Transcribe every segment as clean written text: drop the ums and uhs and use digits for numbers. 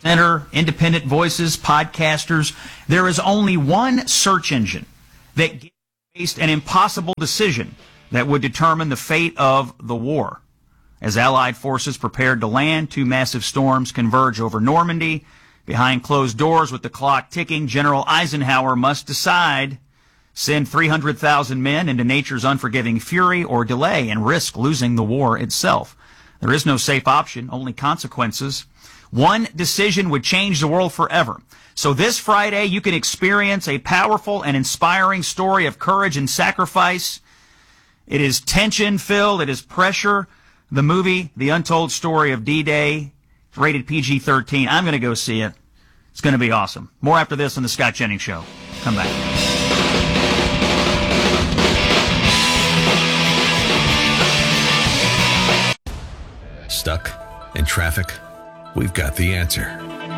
Center, independent voices, podcasters. There is only one search engine that faced an impossible decision that would determine the fate of the war. As Allied forces prepared to land, two massive storms converge over Normandy. Behind closed doors with the clock ticking, General Eisenhower must decide: send 300,000 men into nature's unforgiving fury or delay and risk losing the war itself. There is no safe option, only consequences. One decision would change the world forever. So this Friday, you can experience a powerful and inspiring story of courage and sacrifice. It is tension-filled. It is pressure. The movie, The Untold Story of D-Day, rated PG-13. I'm going to go see it. It's going to be awesome. More after this on The Scott Jennings Show. Come back. Stuck in traffic? We've got the answer.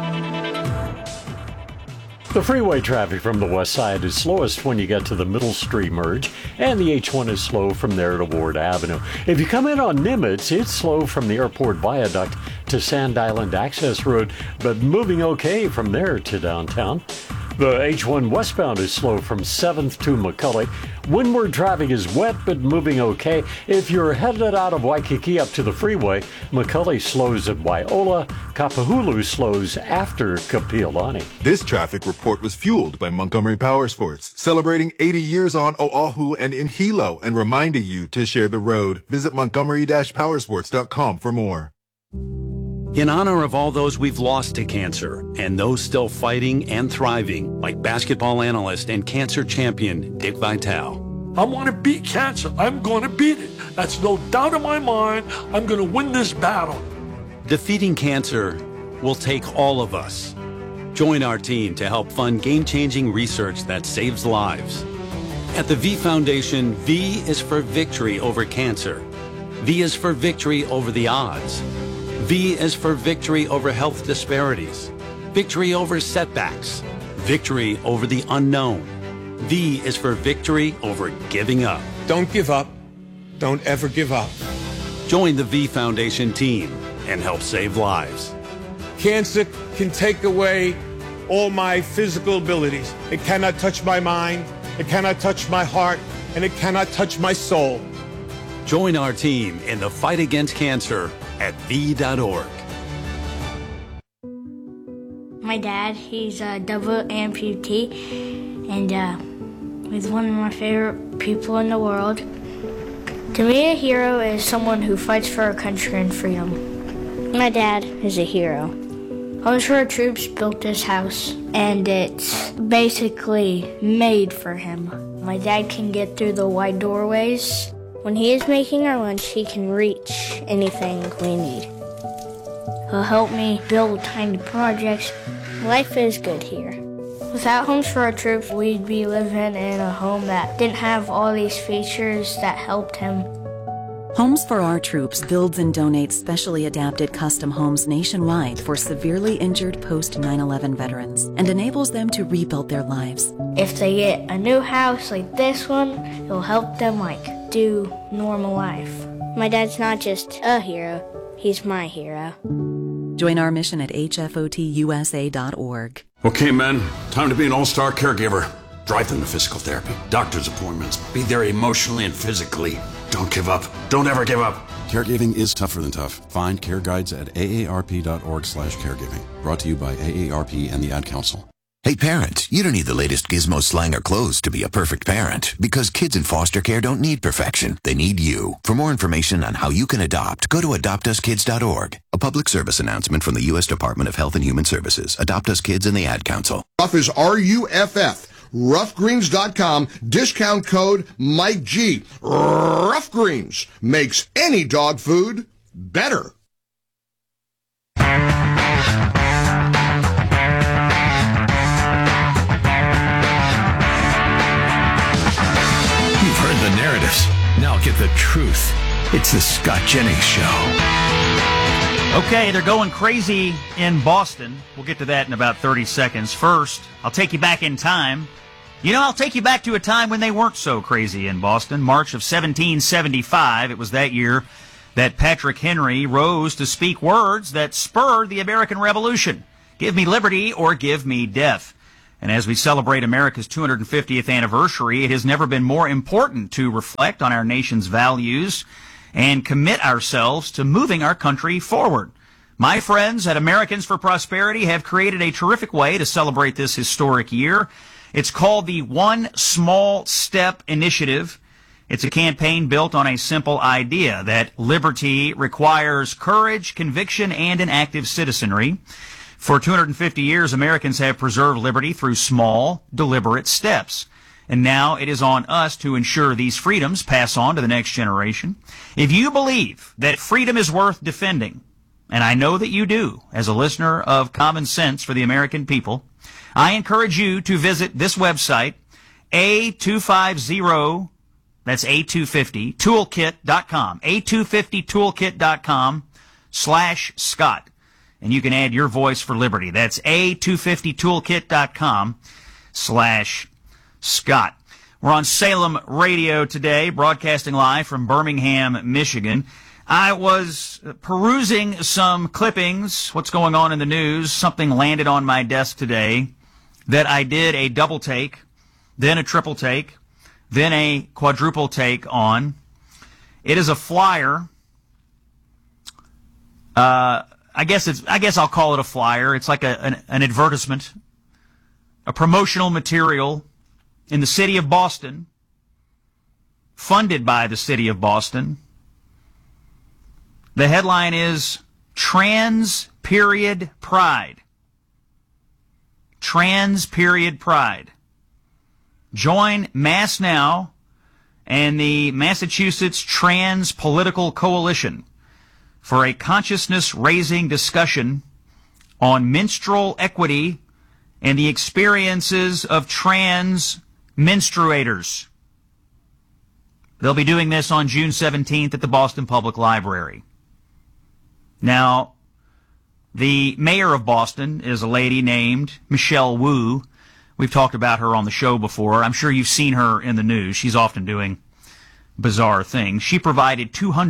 The freeway traffic from the west side is slowest when you get to the Middle Street merge, and the H1 is slow from there to Ward Avenue. If you come in on Nimitz, it's slow from the airport viaduct to Sand Island Access Road, but moving okay from there to downtown. The H1 westbound is slow from 7th to McCully. Windward traffic is wet but moving okay. If you're headed out of Waikiki up to the freeway, McCully slows at Waiola. Kapahulu slows after Kapiolani. This traffic report was fueled by Montgomery Powersports, celebrating 80 years on Oahu and in Hilo and reminding you to share the road. Visit montgomery-powersports.com for more. In honor of all those we've lost to cancer and those still fighting and thriving, like basketball analyst and cancer champion Dick Vitale. I want to beat cancer. I'm going to beat it. That's no doubt in my mind. I'm going to win this battle. Defeating cancer will take all of us. Join our team to help fund game-changing research that saves lives. At the V Foundation, V is for victory over cancer. V is for victory over the odds. V is for victory over health disparities, victory over setbacks, victory over the unknown. V is for victory over giving up. Don't give up. Don't ever give up. Join the V Foundation team and help save lives. Cancer can take away all my physical abilities. It cannot touch my mind, it cannot touch my heart, and it cannot touch my soul. Join our team in the fight against cancer at V.org. My dad, he's a double amputee, and he's one of my favorite people in the world. To me, a hero is someone who fights for our country and freedom. My dad is a hero. Homes for Our Troops built this house, and it's basically made for him. My dad can get through the wide doorways. When he is making our lunch, he can reach anything we need. He'll help me build tiny projects. Life is good here. Without Homes for Our Troops, we'd be living in a home that didn't have all these features that helped him. Homes for Our Troops builds and donates specially adapted custom homes nationwide for severely injured post-9/11 veterans and enables them to rebuild their lives. If they get a new house like this one, it'll help them do normal life. My dad's not just a hero, he's my hero. Join our mission at hfotusa.org. Okay, men, time to be an all-star caregiver. Drive them to physical therapy, doctor's appointments, be there emotionally and physically. Don't give up. Don't ever give up. Caregiving is tougher than tough. Find care guides at aarp.org/caregiving. Brought to you by AARP and the Ad Council. Hey parents, you don't need the latest gizmo, slang, or clothes to be a perfect parent, because kids in foster care don't need perfection. They need you. For more information on how you can adopt, go to adoptuskids.org. A public service announcement from the U.S. Department of Health and Human Services, Adopt Us Kids, and the Ad Council. Ruff is RUFF. RuffGreens.com, discount code Mike G. Ruff Greens makes any dog food better. You've heard the narratives. Now get the truth. It's the Scott Jennings Show. Okay, they're going crazy in Boston. We'll get to that in about 30 seconds. First, I'll take you back in time. I'll take you back to a time when they weren't so crazy in Boston. March of 1775, it was that year that Patrick Henry rose to speak words that spurred the American Revolution. Give me liberty or give me death. And as we celebrate America's 250th anniversary, it has never been more important to reflect on our nation's values and commit ourselves to moving our country forward. My friends at Americans for Prosperity have created a terrific way to celebrate this historic year. It's called the One Small Step Initiative. It's a campaign built on a simple idea that liberty requires courage, conviction, and an active citizenry. For 250 years, Americans have preserved liberty through small, deliberate steps. And now it is on us to ensure these freedoms pass on to the next generation. If you believe that freedom is worth defending, and I know that you do as a listener of Common Sense for the American people, I encourage you to visit this website, A250, that's A250, toolkit.com, A250toolkit.com/Scott. And you can add your voice for liberty. That's A250toolkit.com/Scott. We're on Salem Radio today, broadcasting live from Birmingham, Michigan. I was perusing some clippings, what's going on in the news. Something landed on my desk today that I did a double take, then a triple take, then a quadruple take on. It is a flyer. I guess I'll call it a flyer. It's like an advertisement, a promotional material in the city of Boston, funded by the city of Boston. The headline is Trans Period Pride. Trans Period Pride. Join Mass Now and the Massachusetts Trans Political Coalition for a consciousness-raising discussion on menstrual equity and the experiences of trans menstruators. They'll be doing this on June 17th at the Boston Public Library. Now, the mayor of Boston is a lady named Michelle Wu. We've talked about her on the show before. I'm sure you've seen her in the news. She's often doing bizarre things. She provided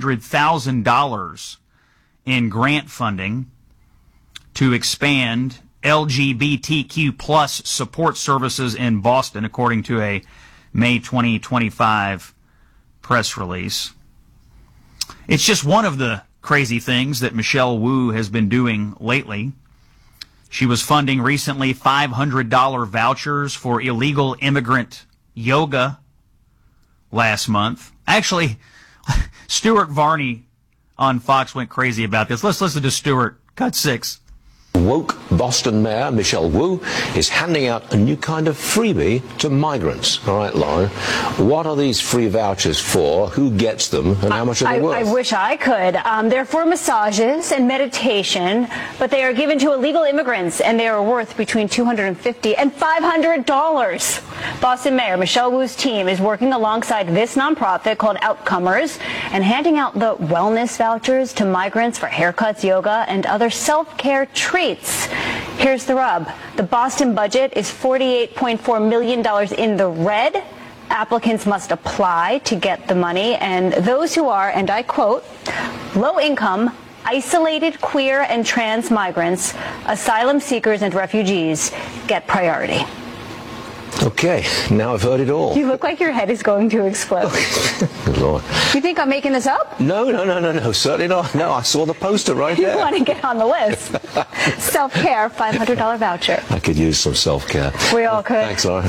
$200,000 in grant funding to expand LGBTQ plus support services in Boston, according to a May 2025 press release. It's just one of the crazy things that Michelle Wu has been doing lately. She was funding recently $500 vouchers for illegal immigrant yoga last month. Actually, Stuart Varney on Fox went crazy about this. Let's listen to Stuart. Cut 6. Woke Boston Mayor Michelle Wu is handing out a new kind of freebie to migrants. All right, Lauren, what are these free vouchers for? Who gets them, and how much are they worth? I wish I could. They're for massages and meditation, but they are given to illegal immigrants, and they are worth between $250 and $500. Boston Mayor Michelle Wu's team is working alongside this nonprofit called Outcomers and handing out the wellness vouchers to migrants for haircuts, yoga, and other self-care treats. Here's the rub. The Boston budget is $48.4 million in the red. Applicants must apply to get the money, and those who are, and I quote, low income, isolated queer and trans migrants, asylum seekers and refugees get priority. Okay, now I've heard it all. You look like your head is going to explode. Good Lord. You think I'm making this up? No, certainly not. No, I saw the poster right there. You want to get on the list. Self-care, $500 voucher. I could use some self-care. We all could. Thanks, Lauren.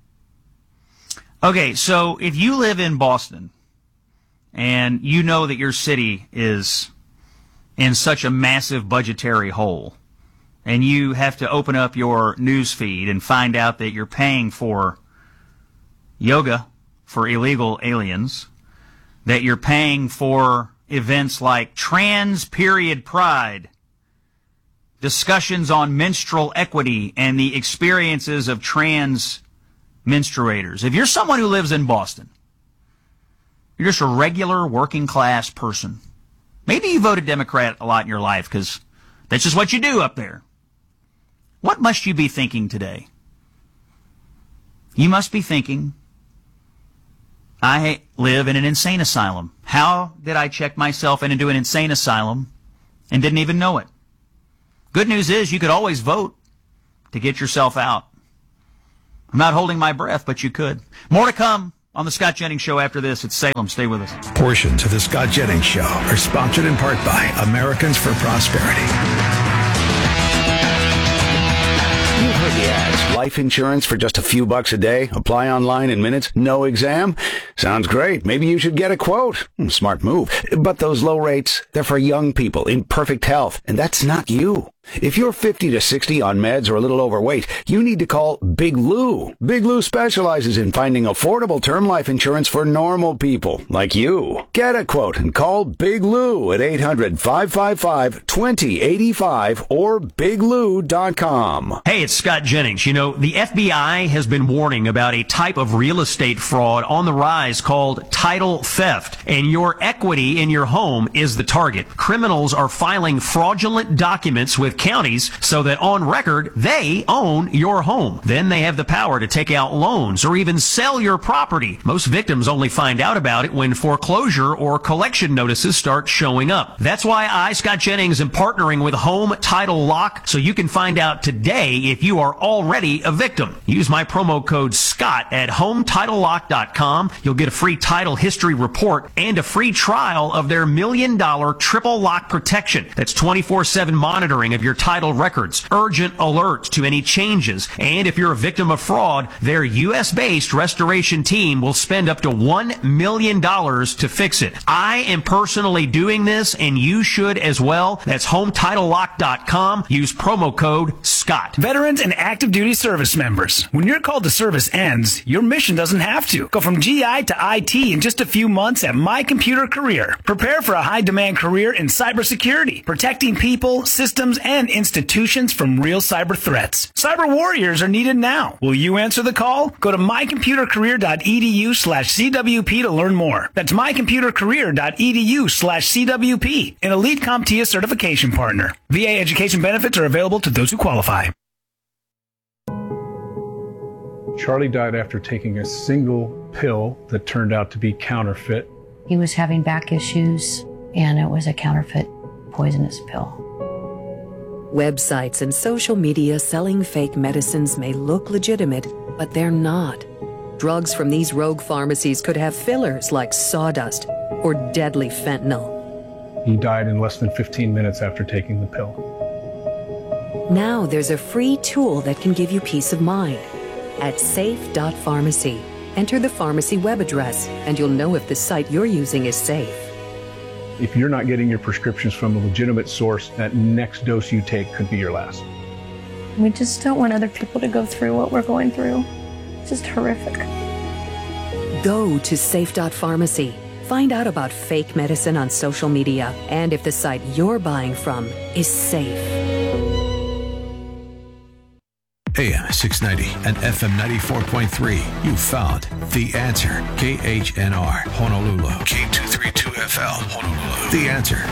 Okay, so if you live in Boston and you know that your city is in such a massive budgetary hole, and you have to open up your news feed and find out that you're paying for yoga for illegal aliens, that you're paying for events like Trans Period Pride, discussions on menstrual equity and the experiences of trans menstruators. If you're someone who lives in Boston, you're just a regular working class person. Maybe you voted Democrat a lot in your life because that's just what you do up there. What must you be thinking today? You must be thinking, I live in an insane asylum. How did I check myself into an insane asylum and didn't even know it? Good news is you could always vote to get yourself out. I'm not holding my breath, but you could. More to come on the Scott Jennings Show after this. It's Salem. Stay with us. Portions of the Scott Jennings Show are sponsored in part by Americans for Prosperity. You've heard the ads. Life insurance for just a few bucks a day. Apply online in minutes. No exam. Sounds great. Maybe you should get a quote. Smart move. But those low rates, they're for young people in perfect health. And that's not you. If you're 50 to 60 on meds or a little overweight, you need to call Big Lou. Big Lou specializes in finding affordable term life insurance for normal people like you. Get a quote and call Big Lou at 800-555-2085 or biglou.com. Hey, it's Scott Jennings. You know, the FBI has been warning about a type of real estate fraud on the rise called title theft, and your equity in your home is the target. Criminals are filing fraudulent documents with counties so that on record they own your home. Then they have the power to take out loans or even sell your property. Most victims only find out about it when foreclosure or collection notices start showing up. That's why I, Scott Jennings, am partnering with Home Title Lock so you can find out today if you are already a victim. Use my promo code SCOTT at HomeTitleLock.com. You'll get a free title history report and a free trial of their $1 million triple lock protection. That's 24/7 monitoring of your title records, urgent alerts to any changes, and if you're a victim of fraud, their U.S.-based restoration team will spend up to $1 million to fix it. I am personally doing this, and you should as well. That's HomeTitleLock.com. Use promo code SCOTT. Veterans and active duty service members, when your call to service ends, your mission doesn't have to. Go from GI to IT in just a few months at My Computer Career. Prepare for a high-demand career in cybersecurity, protecting people, systems, and institutions from real cyber threats. Cyber warriors are needed now. Will you answer the call? Go to mycomputercareer.edu/CWP to learn more. That's mycomputercareer.edu/CWP, an Elite CompTIA certification partner. VA education benefits are available to those who qualify. Charlie died after taking a single pill that turned out to be counterfeit. He was having back issues, and it was a counterfeit poisonous pill. Websites and social media selling fake medicines may look legitimate, but they're not. Drugs from these rogue pharmacies could have fillers like sawdust or deadly fentanyl. He died in less than 15 minutes after taking the pill. Now there's a free tool that can give you peace of mind. At safe.pharmacy, enter the pharmacy web address, and you'll know if the site you're using is safe. If you're not getting your prescriptions from a legitimate source, that next dose you take could be your last. We just don't want other people to go through what we're going through. It's just horrific. Go to safe.pharmacy. Find out about fake medicine on social media and if the site you're buying from is safe. AM 690 and FM 94.3. You found The Answer. KHNR, Honolulu. K232FL, Honolulu. The Answer.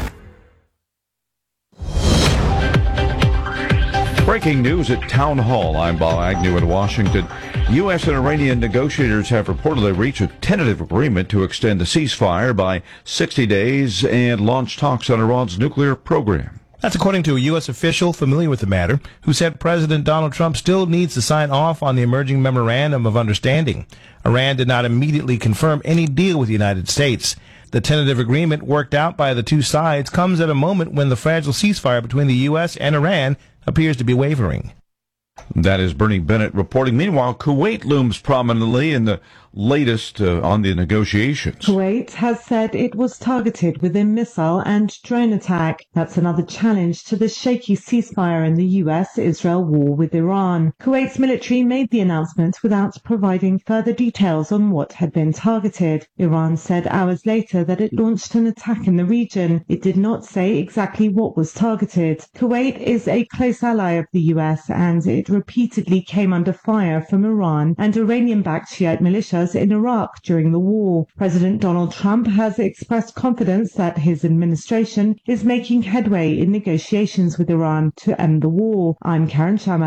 Breaking news at Town Hall. I'm Bob Agnew in Washington. U.S. and Iranian negotiators have reportedly reached a tentative agreement to extend the ceasefire by 60 days and launch talks on Iran's nuclear program. That's according to a U.S. official familiar with the matter, who said President Donald Trump still needs to sign off on the emerging memorandum of understanding. Iran did not immediately confirm any deal with the United States. The tentative agreement worked out by the two sides comes at a moment when the fragile ceasefire between the U.S. and Iran appears to be wavering. That is Bernie Bennett reporting. Meanwhile, Kuwait looms prominently in the latest on the negotiations. Kuwait has said it was targeted with a missile and drone attack. That's another challenge to the shaky ceasefire in the U.S.-Israel war with Iran. Kuwait's military made the announcement without providing further details on what had been targeted. Iran said hours later that it launched an attack in the region. It did not say exactly what was targeted. Kuwait is a close ally of the U.S. and it repeatedly came under fire from Iran and Iranian-backed Shiite militias in Iraq during the war. President Donald Trump has expressed confidence that his administration is making headway in negotiations with Iran to end the war. I'm Karen Shamas.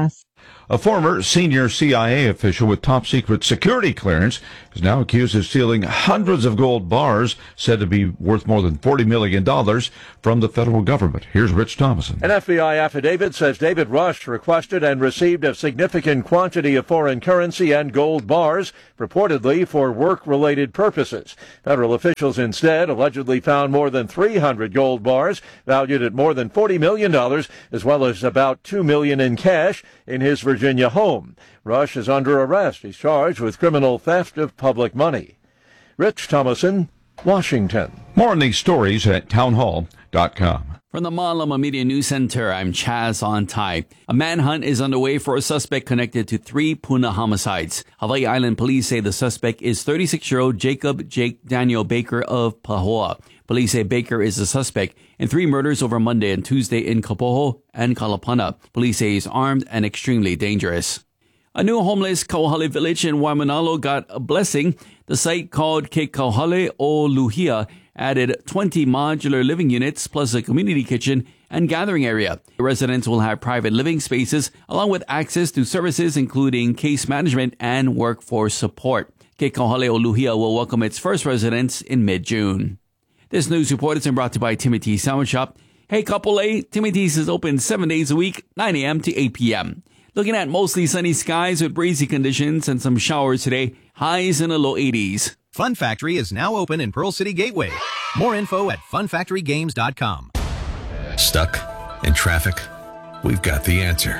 A former senior CIA official with top-secret security clearance is now accused of stealing hundreds of gold bars said to be worth more than $40 million from the federal government. Here's Rich Thomason. An FBI affidavit says David Rush requested and received a significant quantity of foreign currency and gold bars, purportedly for work-related purposes. Federal officials instead allegedly found more than 300 gold bars, valued at more than $40 million, as well as about $2 million in cash in his Virginia home. Rush is under arrest. He's charged with criminal theft of public money. Rich Thomason, Washington. More on these stories at townhall.com. From the Malama Media News Center, I'm Chaz Ontai. A manhunt is underway for a suspect connected to 3 Puna homicides. Hawaii Island police say the suspect is 36-year-old Jacob Jake Daniel Baker of Pahoa. Police say Baker is the suspect in 3 murders over Monday and Tuesday in Kapoho and Kalapana. Police say he's armed and extremely dangerous. A new homeless Kauhale village in Waimanalo got a blessing. The site called Ke Kauhale o Luhia added 20 modular living units plus a community kitchen and gathering area. The residents will have private living spaces along with access to services including case management and workforce support. Ke Kauhale o Luhia will welcome its first residents in mid-June. This news report has been brought to you by Timothy Sandwich Shop. Hey, couple A, Timothy's is open 7 days a week, 9 a.m. to 8 p.m. Looking at mostly sunny skies with breezy conditions and some showers today, highs in the low 80s. Fun Factory is now open in Pearl City Gateway. More info at funfactorygames.com. Stuck in traffic? We've got the answer.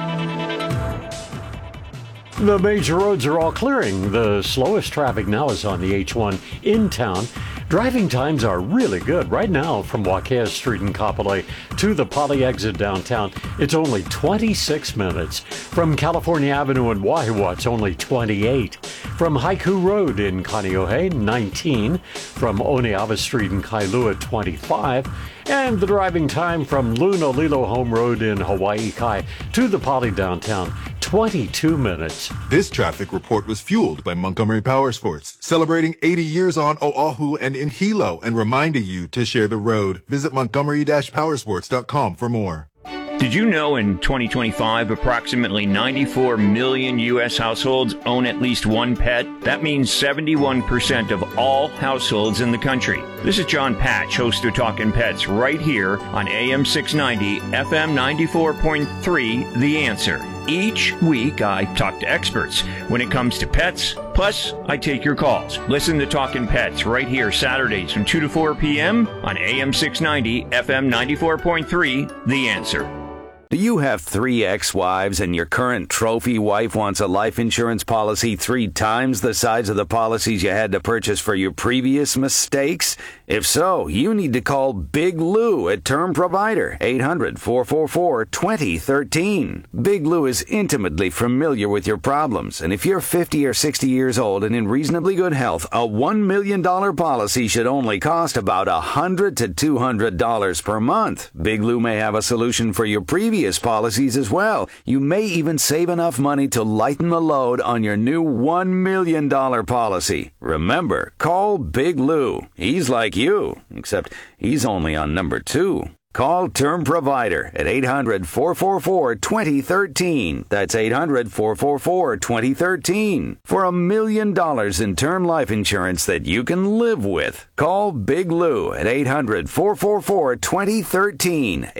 The major roads are all clearing. The slowest traffic now is on the H1 in town. Driving times are really good. Right now, from Waikea Street in Kapolei to the Poly exit downtown, it's only 26 minutes. From California Avenue in Wahiawa, it's only 28. From Haiku Road in Kaneohe, 19. From Oneava Street in Kailua, 25. And the driving time from Luna Lilo Home Road in Hawaii Kai to the Poly downtown, 22 minutes. This traffic report was fueled by Montgomery Powersports, celebrating 80 years on Oahu and in Hilo and reminding you to share the road. Visit montgomery-powersports.com for more. Did you know in 2025, approximately 94 million U.S. households own at least one pet? That means 71% of all households in the country. This is John Patch, host of Talkin' Pets, right here on AM 690, FM 94.3, The Answer. Each week, I talk to experts when it comes to pets, plus I take your calls. Listen to Talkin' Pets right here Saturdays from 2 to 4 p.m. on AM 690, FM 94.3, The Answer. Do you have 3 ex-wives and your current trophy wife wants a life insurance policy 3 times the size of the policies you had to purchase for your previous mistakes? If so, you need to call Big Lou at Term Provider, 800-444-2013. Big Lou is intimately familiar with your problems, and if you're 50 or 60 years old and in reasonably good health, a $1 million policy should only cost about $100 to $200 per month. Big Lou may have a solution for your previous policies as well. You may even save enough money to lighten the load on your new $1 million policy. Remember, call Big Lou. He's like you, except he's only on number 2. Call Term Provider at 800-444-2013. That's 800-444-2013. For $1 million in term life insurance that you can live with. Call Big Lou at 800-444-2013.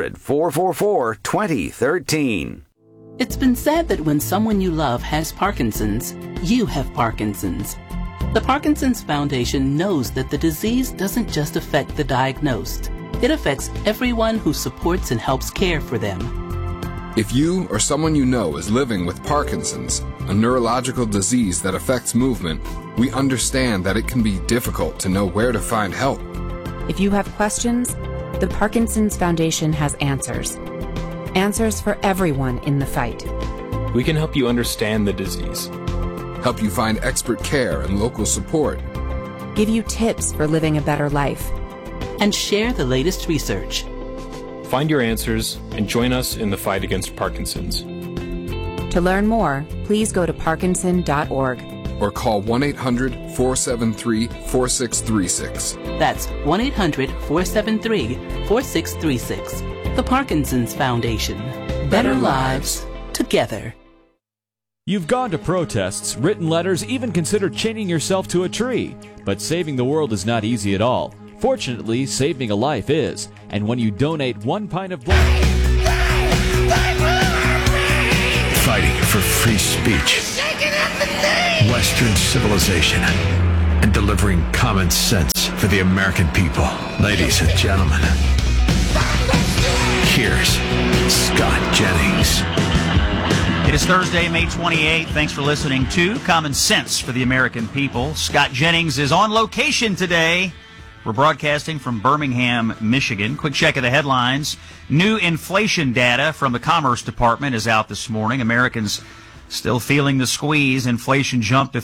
800-444-2013. It's been said that when someone you love has Parkinson's, you have Parkinson's. The Parkinson's Foundation knows that the disease doesn't just affect the diagnosed. It affects everyone who supports and helps care for them. If you or someone you know is living with Parkinson's, a neurological disease that affects movement, we understand that it can be difficult to know where to find help. If you have questions, the Parkinson's Foundation has answers. Answers for everyone in the fight. We can help you understand the disease. Help you find expert care and local support. Give you tips for living a better life. And share the latest research. Find your answers and join us in the fight against Parkinson's. To learn more, please go to parkinson.org. Or call 1-800-473-4636. That's 1-800-473-4636. The Parkinson's Foundation. Better lives, together. You've gone to protests, written letters, even considered chaining yourself to a tree. But saving the world is not easy at all. Fortunately, saving a life is. And when you donate 1 pint of blood... Fighting for free speech, Western civilization, and delivering common sense for the American people. Ladies and gentlemen, here's Scott Jennings. It is Thursday, May 28th. Thanks for listening to Common Sense for the American People. Scott Jennings is on location today. We're broadcasting from Birmingham, Michigan. Quick check of the headlines. New inflation data from the Commerce Department is out this morning. Americans still feeling the squeeze. Inflation jumped to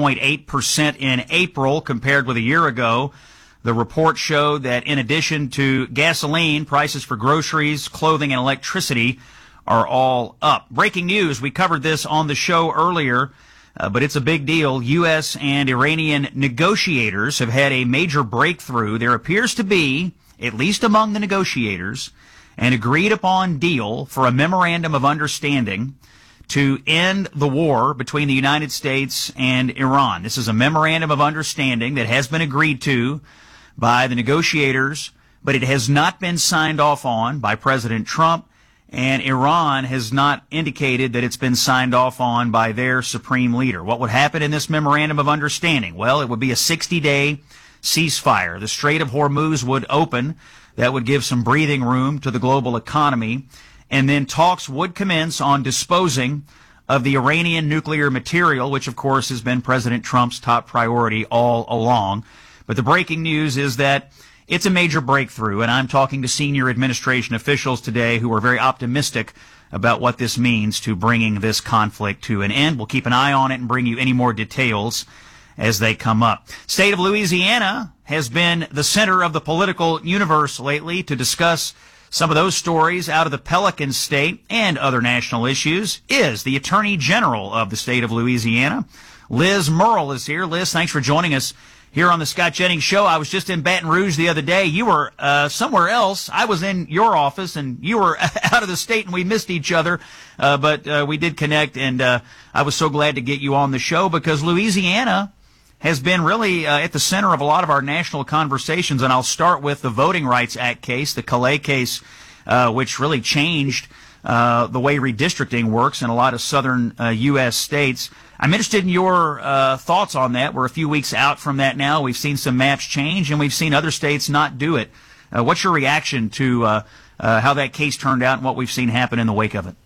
3.8% in April compared with a year ago. The report showed that in addition to gasoline, prices for groceries, clothing, and electricity are all up. Breaking news, we covered this on the show earlier, but it's a big deal. U.S. and Iranian negotiators have had a major breakthrough. There appears to be, at least among the negotiators, an agreed-upon deal for a memorandum of understanding to end the war between the United States and Iran. This is a memorandum of understanding that has been agreed to by the negotiators, but it has not been signed off on by President Trump, and Iran has not indicated that it's been signed off on by their supreme leader. What would happen in this memorandum of understanding? Well, it would be a 60-day ceasefire. The Strait of Hormuz would open. That would give some breathing room to the global economy. And then talks would commence on disposing of the Iranian nuclear material, which, of course, has been President Trump's top priority all along. But the breaking news is that it's a major breakthrough, and I'm talking to senior administration officials today who are very optimistic about what this means to bringing this conflict to an end. We'll keep an eye on it and bring you any more details as they come up. State of Louisiana has been the center of the political universe lately to discuss some of those stories out of the Pelican State and other national issues is the Attorney General of the state of Louisiana. Liz Murrill is here. Liz, thanks for joining us here on the Scott Jennings Show. I was just in Baton Rouge the other day. You were somewhere else. I was in your office, and you were out of the state, and we missed each other. But we did connect, and I was so glad to get you on the show because Louisiana has been really at the center of a lot of our national conversations. And I'll start with the Voting Rights Act case, the Calais case, which really changed the way redistricting works in a lot of southern U.S. states. I'm interested in your thoughts on that. We're a few weeks out from that now. We've seen some maps change, and we've seen other states not do it. What's your reaction to how that case turned out and what we've seen happen in the wake of it?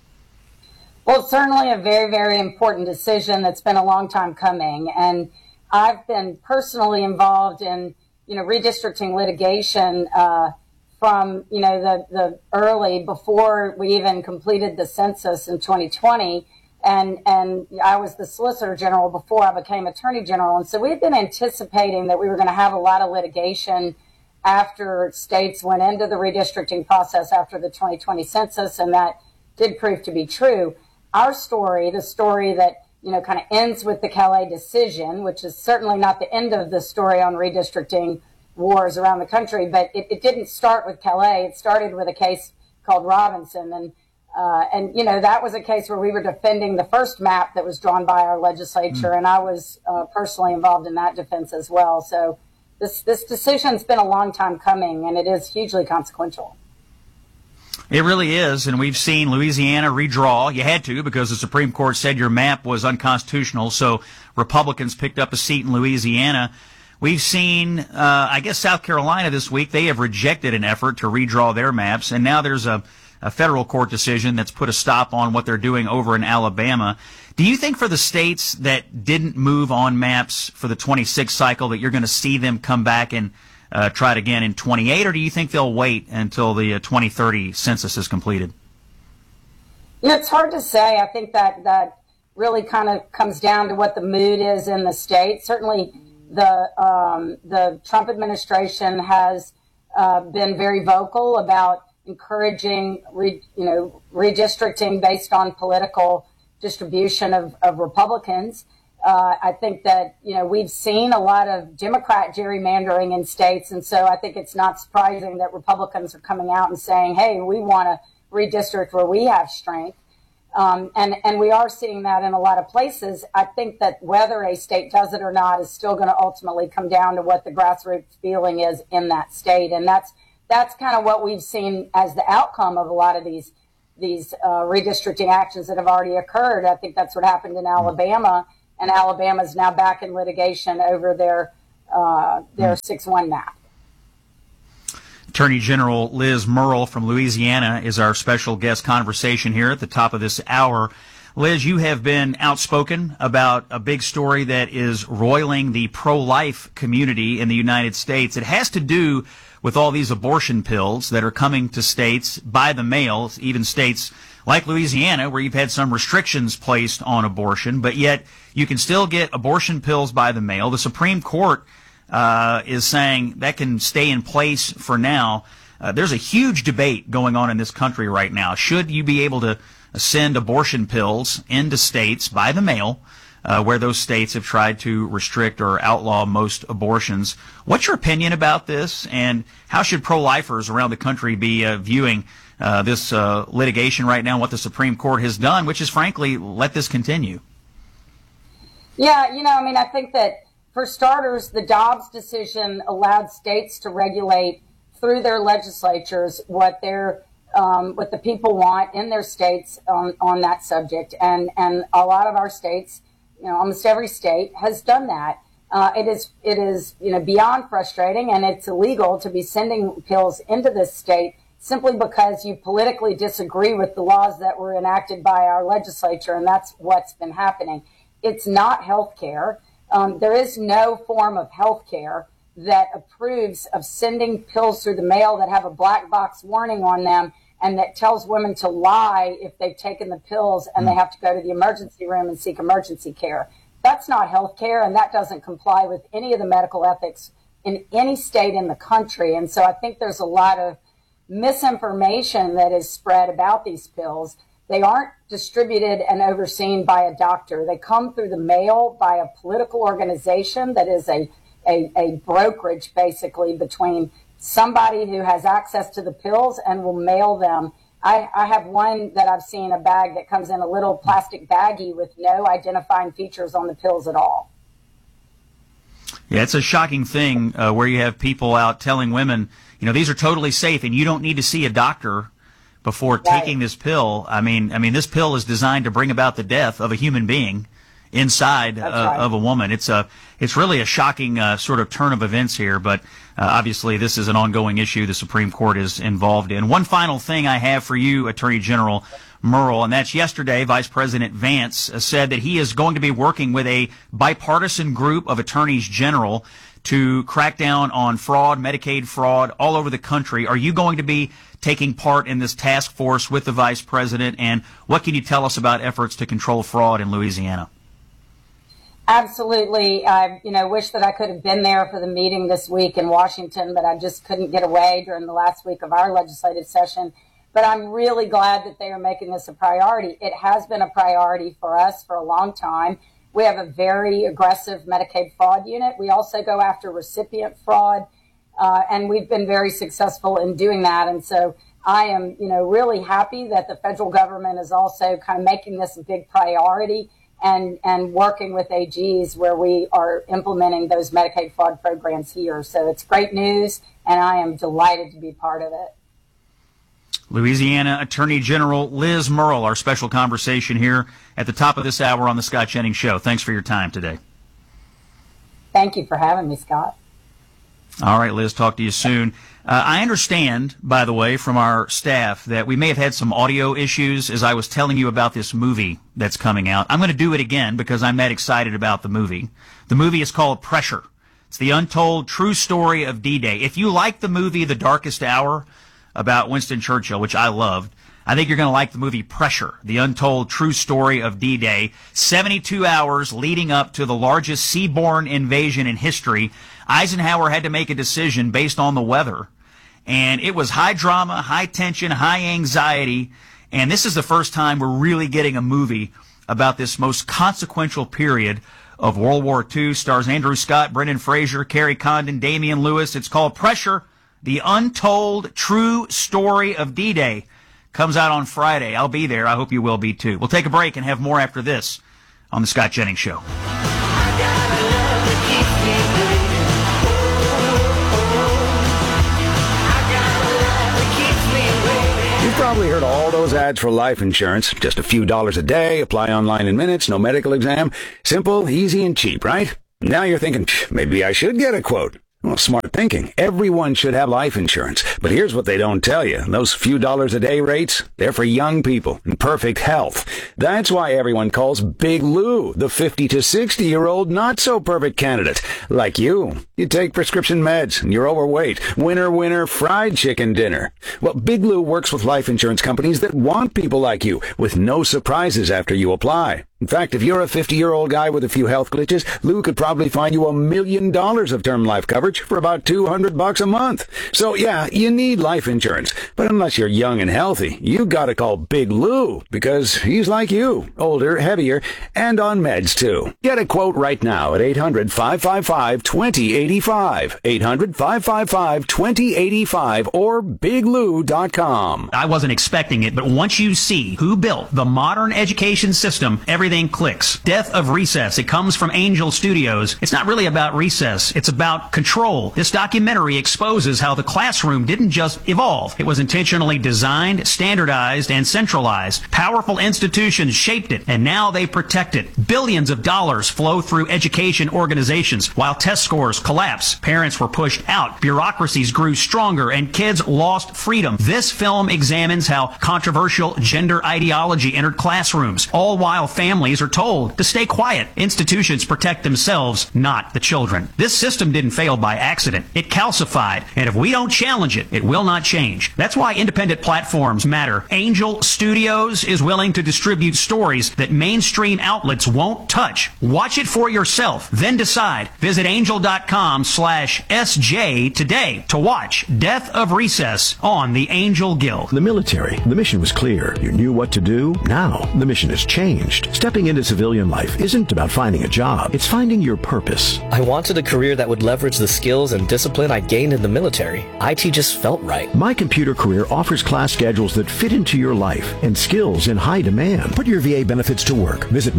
Well, it's certainly a very, very important decision that's been a long time coming. And I've been personally involved in, redistricting litigation from, the early, before we even completed the census in 2020. And I was the Solicitor General before I became Attorney General. And so we've been anticipating that we were going to have a lot of litigation after states went into the redistricting process after the 2020 census, and that did prove to be true. Our story, the story that, kind of ends with the Calais decision, which is certainly not the end of the story on redistricting wars around the country, but it didn't start with Calais. It started with a case called Robinson. And that was a case where we were defending the first map that was drawn by our legislature, and I was personally involved in that defense as well. So this decision's been a long time coming, and it is hugely consequential. It really is, and we've seen Louisiana redraw. You had to, because the Supreme Court said your map was unconstitutional, so Republicans picked up a seat in Louisiana. We've seen, South Carolina this week, they have rejected an effort to redraw their maps, and now there's a federal court decision that's put a stop on what they're doing over in Alabama. Do you think for the states that didn't move on maps for the 26 cycle that you're going to see them come back and try it again in 28, or do you think they'll wait until the 2030 census is completed? It's hard to say. I think that really kind of comes down to what the mood is in the state. Certainly the Trump administration has been very vocal about encouraging redistricting based on political distribution of Republicans. I think that, we've seen a lot of Democrat gerrymandering in states, and so I think it's not surprising that Republicans are coming out and saying, hey, we want to redistrict where we have strength. And we are seeing that in a lot of places. I think that whether a state does it or not is still going to ultimately come down to what the grassroots feeling is in that state. And that's kind of what we've seen as the outcome of a lot of these redistricting actions that have already occurred. I think that's what happened in Alabama, and Alabama is now back in litigation over their 6-1 map. Attorney General Liz Murrill from Louisiana is our special guest conversation here at the top of this hour. Liz, you have been outspoken about a big story that is roiling the pro-life community in the United States. It has to do with all these abortion pills that are coming to states by the mail, even states like Louisiana, where you've had some restrictions placed on abortion, but yet you can still get abortion pills by the mail. The Supreme Court is saying that can stay in place for now. There's a huge debate going on in this country right now. Should you be able to send abortion pills into states by the mail, where those states have tried to restrict or outlaw most abortions? What's your opinion about this, and how should pro-lifers around the country be viewing this litigation right now, what the Supreme Court has done, which is, frankly, let this continue? Yeah, I think that, for starters, the Dobbs decision allowed states to regulate through their legislatures what the people want in their states on that subject, and a lot of our states, almost every state has done that. It is beyond frustrating, and it's illegal to be sending pills into this state simply because you politically disagree with the laws that were enacted by our legislature, and that's what's been happening. It's not health care. There is no form of health care that approves of sending pills through the mail that have a black box warning on them and that tells women to lie if they've taken the pills and they have to go to the emergency room and seek emergency care. That's not health care, and that doesn't comply with any of the medical ethics in any state in the country. And so I think there's a lot of misinformation that is spread about these pills. They aren't distributed and overseen by a doctor. They come through the mail by a political organization that is a brokerage, basically, between somebody who has access to the pills and will mail them. I have one that I've seen, a bag that comes in a little plastic baggie with no identifying features on the pills at all. Yeah, it's a shocking thing where you have people out telling women, these are totally safe and you don't need to see a doctor before taking this pill. I mean, this pill is designed to bring about the death of a human being inside of a woman. It's really a shocking sort of turn of events here, but obviously this is an ongoing issue the Supreme Court is involved in. One final thing I have for you, Attorney General Murrill, and that's yesterday Vice President Vance said that he is going to be working with a bipartisan group of attorneys general to crack down on fraud, Medicaid fraud, all over the country. Are you going to be taking part in this task force with the Vice President, and what can you tell us about efforts to control fraud in Louisiana? Absolutely. I wish that I could have been there for the meeting this week in Washington, but I just couldn't get away during the last week of our legislative session. But I'm really glad that they are making this a priority. It has been a priority for us for a long time. We have a very aggressive Medicaid fraud unit. We also go after recipient fraud, and we've been very successful in doing that. And so I am, really happy that the federal government is also kind of making this a big priority and working with AGs where we are implementing those Medicaid fraud programs here. So it's great news, and I am delighted to be part of it. Louisiana Attorney General Liz Murrill, our special conversation here at the top of this hour on the Scott Jennings Show. Thanks for your time today. Thank you for having me, Scott. All right, Liz, talk to you soon. I understand, by the way, from our staff that we may have had some audio issues as I was telling you about this movie that's coming out. I'm going to do it again because I'm that excited about the movie. The movie is called Pressure. It's the untold true story of D-Day. If you like the movie The Darkest Hour about Winston Churchill, which I loved, I think you're going to like the movie Pressure, the untold true story of D-Day. 72 hours leading up to the largest seaborne invasion in history. Eisenhower had to make a decision based on the weather. And it was high drama, high tension, high anxiety. And this is the first time we're really getting a movie about this most consequential period of World War II. Stars Andrew Scott, Brendan Fraser, Kerry Condon, Damian Lewis. It's called Pressure, the untold true story of D-Day. Comes out on Friday. I'll be there. I hope you will be too. We'll take a break and have more after this on The Scott Jennings Show. You've probably heard all those ads for life insurance. Just a few dollars a day, apply online in minutes, no medical exam. Simple, easy, and cheap, right? Now you're thinking, maybe I should get a quote. Well, smart thinking. Everyone should have life insurance. But here's what they don't tell you. Those few dollars a day rates, they're for young people in perfect health. That's why everyone calls Big Lou the 50 to 60-year-old not-so-perfect candidate. Like you. You take prescription meds and you're overweight. Winner, fried chicken dinner. Well, Big Lou works with life insurance companies that want people like you with no surprises after you apply. In fact, if you're a 50-year-old guy with a few health glitches, Lou could probably find you $1 million of term life coverage for about $200 a month. So yeah, you need life insurance. But unless you're young and healthy, you gotta call Big Lou, because he's like you, older, heavier, and on meds too. Get a quote right now at 800-555-2085. 800-555-2085 or biglou.com. I wasn't expecting it, but once you see who built the modern education system, everything clicks. Death of Recess. It comes from Angel Studios. It's not really about recess. It's about control. This documentary exposes how the classroom didn't just evolve. It was intentionally designed, standardized, and centralized. Powerful institutions shaped it, and now they protect it. Billions of dollars flow through education organizations. While test scores collapsed, parents were pushed out, bureaucracies grew stronger, and kids lost freedom. This film examines how controversial gender ideology entered classrooms, all while families are told to stay quiet. Institutions protect themselves, not the children. This system didn't fail by accident. It calcified, and if we don't challenge it, it will not change. That's why independent platforms matter. Angel Studios is willing to distribute stories that mainstream outlets won't touch. Watch it for yourself, then decide. Visit angel.com/SJ today to watch Death of Recess on the Angel Guild. The military, the mission was clear. You knew what to do. Now, the mission has changed. Stepping into civilian life isn't about finding a job. It's finding your purpose. I wanted a career that would leverage the skills and discipline I gained in the military. IT just felt right. My Computer Career offers class schedules that fit into your life and skills in high demand. Put your VA benefits to work. Visit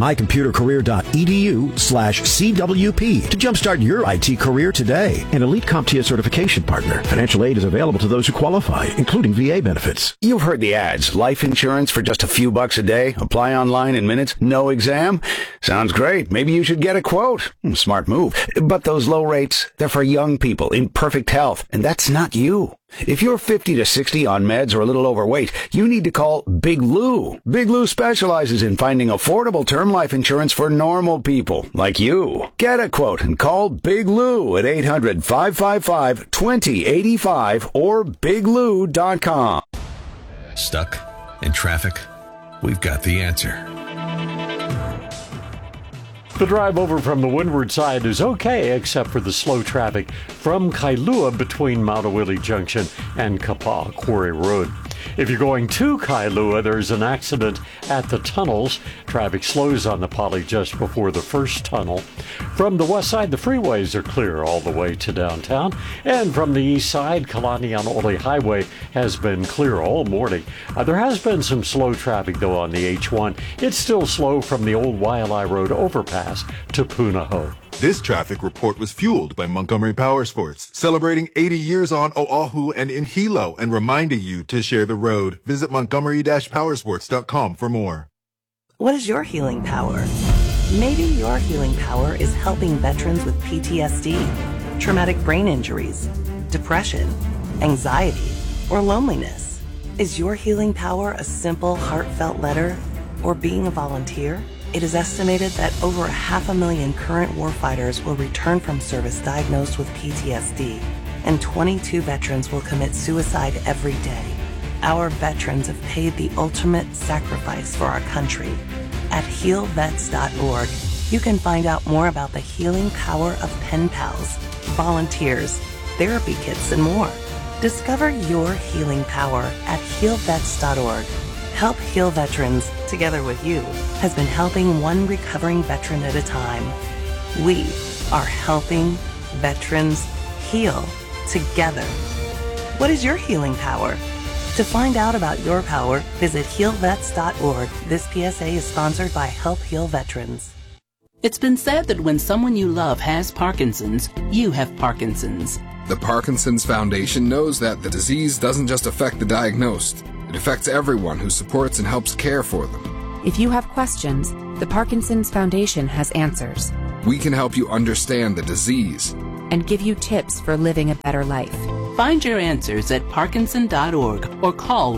mycomputercareer.edu/CWP to jumpstart your IT career today. An elite CompTIA certification partner. Financial aid is available to those who qualify, including VA benefits. You've heard the ads. Life insurance for just a few bucks a day. Apply online in minutes. No exam? Sounds great. Maybe you should get a quote. Smart move. But those low rates, they're for young people in perfect health, and that's not you. If you're 50 to 60 on meds or a little overweight, you need to call Big Lou. Big Lou specializes in finding affordable term life insurance for normal people like you. Get a quote and call Big Lou at 800-555-2085 or biglou.com. Stuck in traffic? We've got the answer. The drive over from the windward side is okay, except for the slow traffic from Kailua between Maunawili Junction and Kapaa Quarry Road. If you're going to Kailua, there's an accident at the tunnels. Traffic slows on the Poly just before the first tunnel. From the west side, the freeways are clear all the way to downtown. And from the east side, Kalanianaole Highway has been clear all morning. There has been some slow traffic, though, on the H1. It's still slow from the old Waialae Road overpass to Punahou. This traffic report was fueled by Montgomery Powersports, celebrating 80 years on Oahu and in Hilo and reminding you to share the road. Visit Montgomery-Powersports.com for more. What is your healing power? Maybe your healing power is helping veterans with PTSD, traumatic brain injuries, depression, anxiety, or loneliness. Is your healing power a simple, heartfelt letter or being a volunteer? It is estimated that over 500,000 current warfighters will return from service diagnosed with PTSD, and 22 veterans will commit suicide every day. Our veterans have paid the ultimate sacrifice for our country. At healvets.org, you can find out more about the healing power of pen pals, volunteers, therapy kits, and more. Discover your healing power at healvets.org. Help Heal Veterans, together with you, has been helping one recovering veteran at a time. We are helping veterans heal together. What is your healing power? To find out about your power, visit healvets.org. This PSA is sponsored by Help Heal Veterans. It's been said that when someone you love has Parkinson's, you have Parkinson's. The Parkinson's Foundation knows that the disease doesn't just affect the diagnosed. It affects everyone who supports and helps care for them. If you have questions, the Parkinson's Foundation has answers. We can help you understand the disease and give you tips for living a better life. Find your answers at parkinson.org or call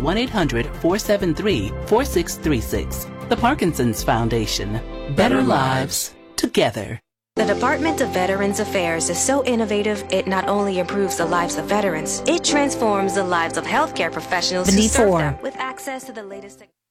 1-800-473-4636. The Parkinson's Foundation. Better lives together. The Department of Veterans Affairs is so innovative, it not only improves the lives of veterans, it transforms the lives of healthcare professionals who serve them with access to the latest